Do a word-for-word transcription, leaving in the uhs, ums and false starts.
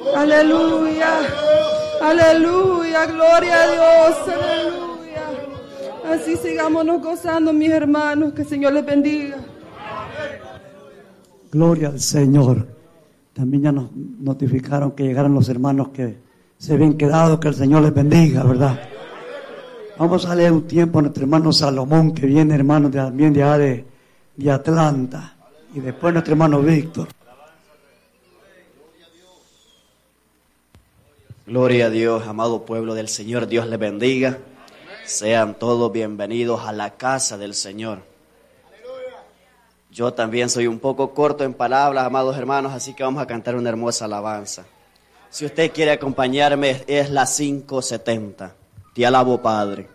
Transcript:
Aleluya. Aleluya. Gloria a Dios. Aleluya. Así sigámonos gozando, mis hermanos. Que el Señor les bendiga. Gloria al Señor. También ya nos notificaron que llegaron los hermanos que se habían quedado. Que el Señor les bendiga, ¿verdad? Vamos a leer un tiempo a nuestro hermano Salomón, que viene, hermano, de, también de allá de, de Atlanta. Y después nuestro hermano Víctor. Gloria a Dios, amado pueblo del Señor. Dios les bendiga. Sean todos bienvenidos a la casa del Señor. Yo también soy un poco corto en palabras, amados hermanos, así que vamos a cantar una hermosa alabanza. Si usted quiere acompañarme, es la quinientos setenta. Te alabo, Padre.